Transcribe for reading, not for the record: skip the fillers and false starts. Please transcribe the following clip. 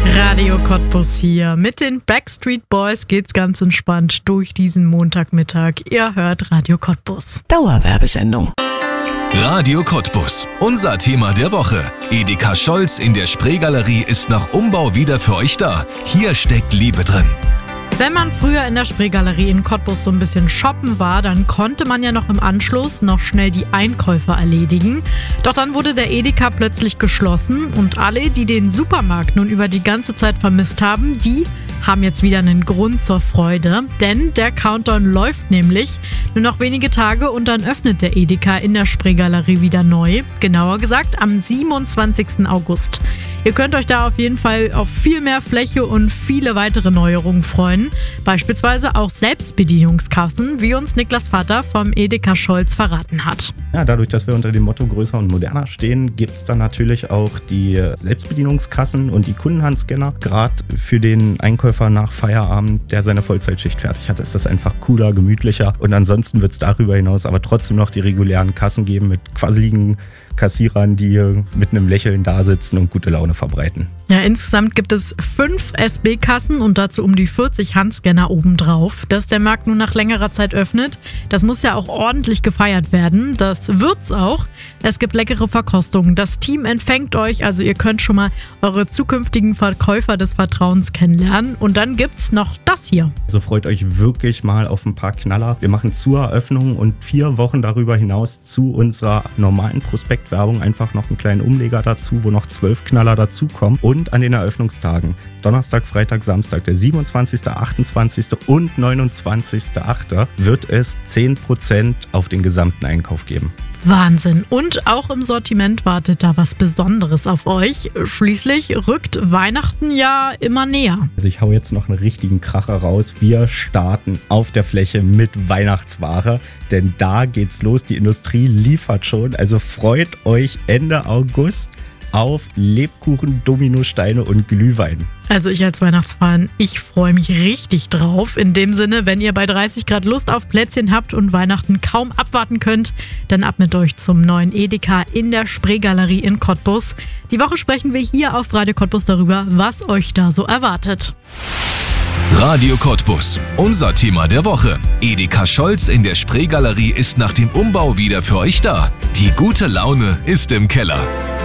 Radio Cottbus hier. Mit den Backstreet Boys geht's ganz entspannt durch diesen Montagmittag. Ihr hört Radio Cottbus. Dauerwerbesendung. Radio Cottbus. Unser Thema der Woche. Edeka Scholz in der Spreegalerie ist nach Umbau wieder für euch da. Hier steckt Liebe drin. Wenn man früher in der Spreegalerie in Cottbus so ein bisschen shoppen war, dann konnte man ja noch im Anschluss noch schnell die Einkäufe erledigen. Doch dann wurde der Edeka plötzlich geschlossen und alle, die den Supermarkt nun über die ganze Zeit vermisst haben, die haben jetzt wieder einen Grund zur Freude, denn der Countdown läuft nämlich nur noch wenige Tage und dann öffnet der Edeka in der Spreegalerie wieder neu. Genauer gesagt am 27. August. Ihr könnt euch da auf jeden Fall auf viel mehr Fläche und viele weitere Neuerungen freuen. Beispielsweise auch Selbstbedienungskassen, wie uns Niklas Vater vom Edeka Scholz verraten hat. Ja, dadurch, dass wir unter dem Motto größer und moderner stehen, gibt es dann natürlich auch die Selbstbedienungskassen und die Kundenhandscanner. Gerade für den Einkäufer nach Feierabend, der seine Vollzeitschicht fertig hat, ist das einfach cooler, gemütlicher. Und ansonsten wird es darüber hinaus aber trotzdem noch die regulären Kassen geben mit quasseligen Kassierern, die mit einem Lächeln da sitzen und gute Laune verbreiten. Ja, insgesamt gibt es 5 SB-Kassen und dazu um die 40 Handscanner obendrauf. Dass der Markt nun nach längerer Zeit öffnet, das muss ja auch ordentlich gefeiert werden. Das wird's auch. Es gibt leckere Verkostungen. Das Team empfängt euch, also ihr könnt schon mal eure zukünftigen Verkäufer des Vertrauens kennenlernen. Und dann gibt's noch das hier. Also freut euch wirklich mal auf ein paar Knaller. Wir machen zur Eröffnung und 4 Wochen darüber hinaus zu unserer normalen Prospektwerbung einfach noch einen kleinen Umleger dazu, wo noch 12 Knaller dazukommen. Und an den Eröffnungstagen, Donnerstag, Freitag, Samstag, der 27., 28. und 29.8. wird es 10% auf den gesamten Einkauf geben. Wahnsinn. Und auch im Sortiment wartet da was Besonderes auf euch. Schließlich rückt Weihnachten ja immer näher. Also ich hau jetzt noch einen richtigen Kracher raus. Wir starten auf der Fläche mit Weihnachtsware, denn da geht's los. Die Industrie liefert schon. Also freut euch Ende August auf Lebkuchen, Dominosteine und Glühwein. Also ich als Weihnachtsfan, ich freue mich richtig drauf. In dem Sinne, wenn ihr bei 30 Grad Lust auf Plätzchen habt und Weihnachten kaum abwarten könnt, dann ab mit euch zum neuen Edeka in der Spreegalerie in Cottbus. Die Woche sprechen wir hier auf Radio Cottbus darüber, was euch da so erwartet. Radio Cottbus. Unser Thema der Woche. Edeka Scholz in der Spreegalerie ist nach dem Umbau wieder für euch da. Die gute Laune ist im Keller.